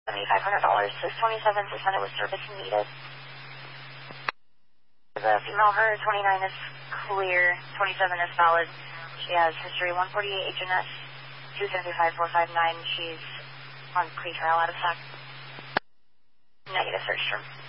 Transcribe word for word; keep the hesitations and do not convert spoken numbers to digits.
seventy-five hundred dollars. Says twenty-seven suspended with service needed. The female, her twenty-nine is clear, twenty-seven is valid. She has history one forty-eight H N S, two seventy-five four five nine. She's on pre-trial out of fact. Negative search term.